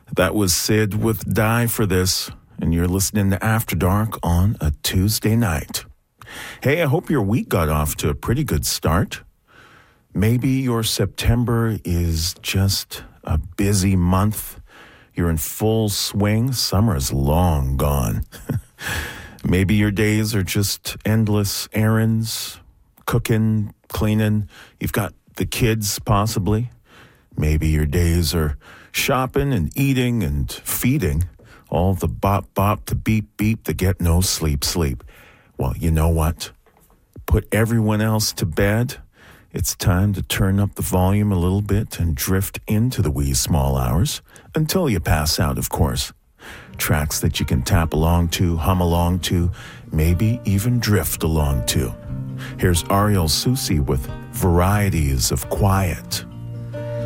That was Sid with Die for This, and you're listening to After Dark on a Tuesday night. Hey, I hope your week got off to a pretty good start. Maybe your September is just a busy month. You're in full swing. Summer is long gone. Maybe your days are just endless errands, cooking, cleaning. You've got the kids, possibly. Maybe your days are shopping and eating and feeding. All the bop, bop, the beep, beep, the get no sleep, sleep. Well, you know what? Put everyone else to bed. It's time to turn up the volume a little bit and drift into the wee small hours until you pass out, of course. Tracks that you can tap along to, hum along to, maybe even drift along to. Here's Ariel Susi with Varieties of Quiet.